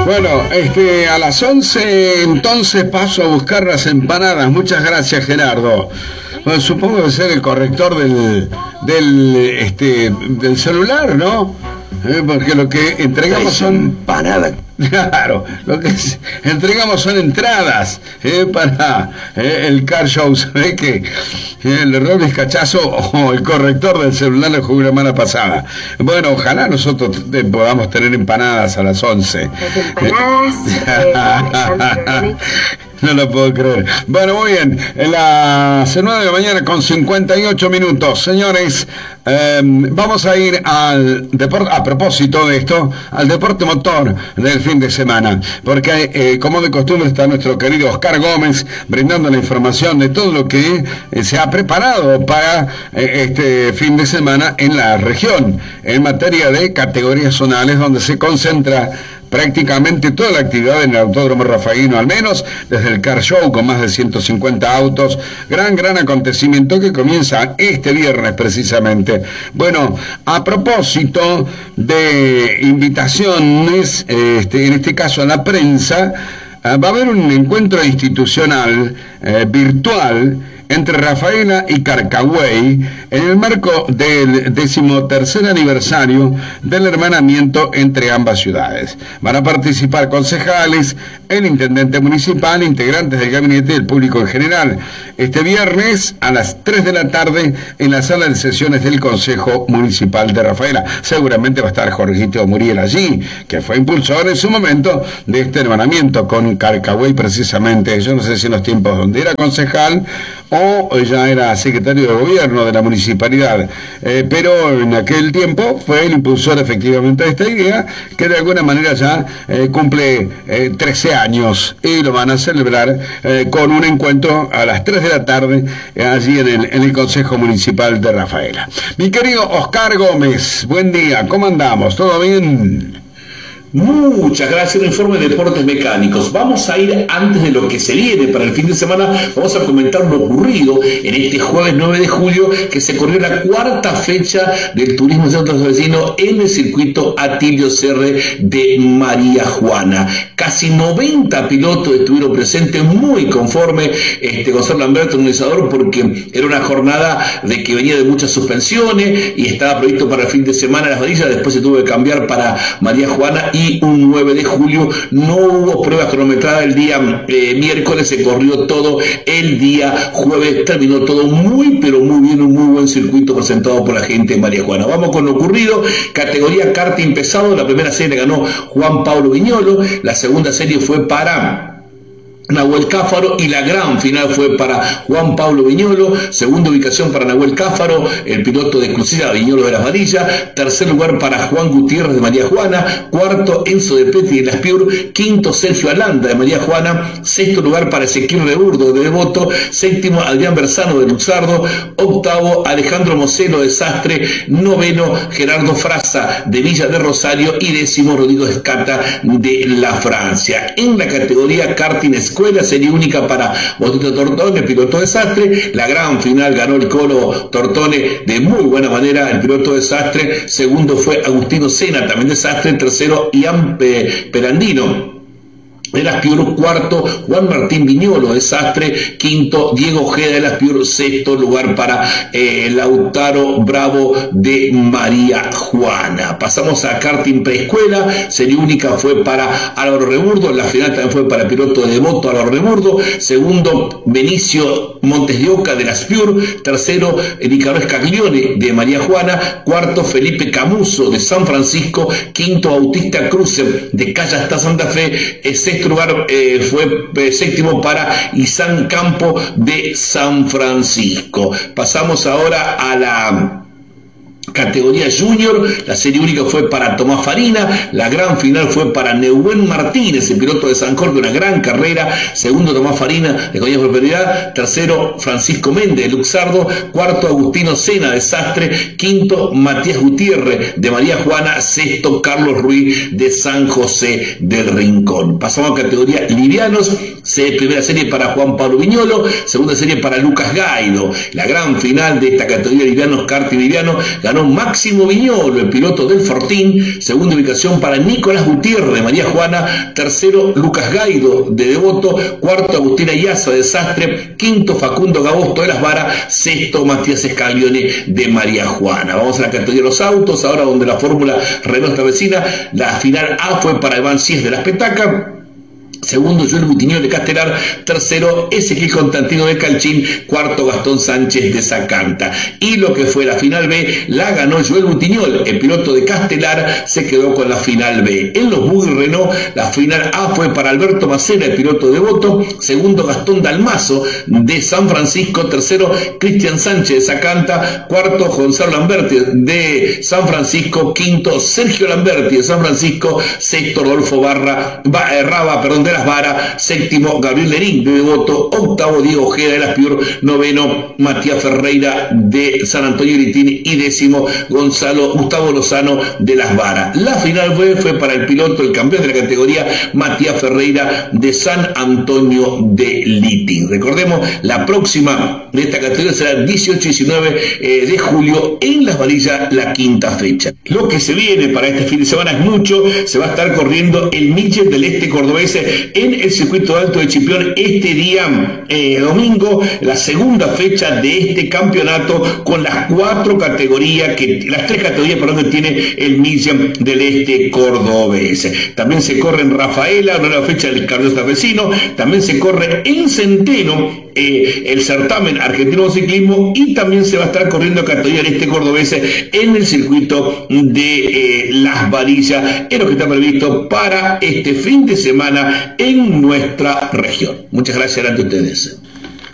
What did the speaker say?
Bueno, a las 11 entonces paso a buscar las empanadas. Muchas gracias, Gerardo. Bueno, supongo que debe ser el corrector del celular, ¿no? Porque lo que entregamos son empanadas. Claro, lo que entregamos son entradas para el car show. ¿Sabés que el error es cachazo o el corrector del celular lo jugué la semana pasada? Bueno, ojalá nosotros podamos tener empanadas a las 11. Empanadas. No lo puedo creer. Bueno, muy bien. Las 9 de la mañana con 58 minutos. Señores, vamos a ir al deporte, a propósito de esto, al deporte motor del fin de semana. Porque, como de costumbre, está nuestro querido Oscar Gómez brindando la información de todo lo que se ha preparado para este fin de semana en la región, en materia de categorías zonales, donde se concentra prácticamente toda la actividad en el Autódromo Rafaguino, al menos desde el Car Show con más de 150 autos, gran acontecimiento que comienza este viernes precisamente. Bueno, a propósito de invitaciones, en este caso a la prensa, va a haber un encuentro institucional virtual entre Rafaela y Carcagüey, en el marco del 13º aniversario del hermanamiento entre ambas ciudades. Van a participar concejales, el intendente municipal, integrantes del gabinete y el público en general. Este viernes a las 3 de la tarde en la sala de sesiones del Consejo Municipal de Rafaela. Seguramente va a estar Jorgito Muriel allí, que fue impulsor en su momento de este hermanamiento con Carcagüey precisamente. Yo no sé si en los tiempos donde era concejal o ya era secretario de gobierno de la municipalidad, pero en aquel tiempo fue el impulsor efectivamente de esta idea, que de alguna manera ya cumple 13 años y lo van a celebrar con un encuentro a las 3 de la tarde allí en el Consejo Municipal de Rafaela. Mi querido Oscar Gómez, buen día, ¿cómo andamos? ¿Todo bien? Muchas gracias. Un informe de deportes mecánicos. Vamos a ir antes de lo que se viene para el fin de semana. Vamos a comentar lo ocurrido en este jueves 9 de julio, que se corrió la cuarta fecha del turismo Centro Vecino en el circuito Atilio Serre de María Juana. Casi 90 pilotos estuvieron presentes, muy conforme Gonzalo Lamberto, organizador, porque era una jornada de que venía de muchas suspensiones y estaba previsto para el fin de semana las varillas. Después se tuvo que cambiar para María Juana y un 9 de julio no hubo pruebas cronometradas. El día miércoles se corrió todo, el día jueves terminó todo muy pero muy bien, un muy buen circuito presentado por la gente de María Juana. Vamos con lo ocurrido. Categoría karting pesado, la primera serie ganó Juan Pablo Viñolo, la segunda serie fue para Nahuel Cáfaro y la gran final fue para Juan Pablo Viñolo. Segunda ubicación para Nahuel Cáfaro, el piloto de exclusiva Viñolo de las Varillas. Tercer lugar para Juan Gutiérrez de María Juana. Cuarto, Enzo de Petri de Las Piur. Quinto, Sergio Alanda de María Juana. Sexto lugar para Ezequiel Reburdo de Devoto. Séptimo, Adrián Bersano de Luxardo. Octavo, Alejandro Moselo de Sastre. Noveno, Gerardo Fraza de Villa de Rosario. Y décimo, Rodrigo Escata de La Francia. En la categoría karting escuela, serie única para Botito Tortone, el piloto de Sastre. La gran final ganó el Colo Tortone de muy buena manera, el piloto de Sastre. Segundo fue Agustino Sena, también de Sastre. Tercero, Ian Perandino de Las Piur. Cuarto, Juan Martín Viñolo de Sastre. Quinto, Diego Ojeda de Las Piur. Sexto lugar para Lautaro Bravo de María Juana. Pasamos a karting preescuela, serie única fue para Álvaro Reburdo, la final también fue para el piloto de Devoto Álvaro Reburdo. Segundo, Benicio Montes de Oca de Las Piur. Tercero, Nicolás Caglione de María Juana. Cuarto, Felipe Camuso de San Francisco. Quinto, Bautista Cruz de Calla hasta Santa Fe. Sexto lugar fue séptimo para Isán Campo de San Francisco. Pasamos ahora a la categoría junior, la serie única fue para Tomás Farina, la gran final fue para Neuwen Martínez, el piloto de San Jorge, una gran carrera. Segundo, Tomás Farina de Coñas Prosperidad. Tercero, Francisco Méndez de Luxardo. Cuarto, Agustino Sena de Sastre. Quinto, Matías Gutiérrez de María Juana. Sexto, Carlos Ruiz de San José del Rincón. Pasamos a categoría livianos, Primera serie para Juan Pablo Viñolo, segunda serie para Lucas Gaido. La gran final de esta categoría de livianos, kart y liviano, ganó Máximo Viñolo, el piloto del Fortín. Segunda ubicación para Nicolás Gutiérrez de María Juana. Tercero, Lucas Gaido de Devoto. Cuarto, Agustina Iazza de Sastre. Quinto, Facundo Gabosto de Las Varas. Sexto, Matías Escaglione de María Juana. Vamos a la categoría de los autos, ahora donde la fórmula Renault está vecina. La final A fue para Iván Cies de Las Petacas. Segundo, Joel Butiñol de Castelar. Tercero, Ezequiel Constantino de Calchín. Cuarto, Gastón Sánchez de Zacanta. Y lo que fue la final B la ganó Joel Butiñol. El piloto de Castelar se quedó con la final B. En los Buggy Renault, la final A fue para Alberto Macera, el piloto de Voto. Segundo, Gastón Dalmazo de San Francisco. Tercero, Cristian Sánchez de Zacanta. Cuarto, Gonzalo Lamberti de San Francisco. Quinto, Sergio Lamberti de San Francisco. Sexto, Rodolfo Raba, de Las Varas. Séptimo, Gabriel Lerín de Devoto. Octavo, Diego Ojeda de Las Piur. Noveno, Matías Ferreira de San Antonio Gritín. Y décimo, Gustavo Lozano de Las Varas. La final fue para el piloto, el campeón de la categoría, Matías Ferreira de San Antonio de Litín. Recordemos, la próxima de esta categoría será el 18 y 19 de julio en Las Varillas, la quinta fecha. Lo que se viene para este fin de semana es mucho. Se va a estar corriendo el Midget del Este cordobés en el circuito alto de Chipión este día domingo, la segunda fecha de este campeonato con las tres categorías que tiene el Midget del Este cordobés. También se corre en Rafaela, una nueva fecha del Carlos Vecino. También se corre en Centeno el certamen argentino de ciclismo, y también se va a estar corriendo categoría del Este cordobés en el circuito de Las Varillas, es lo que está previsto para este fin de semana en nuestra región. Muchas gracias a ustedes.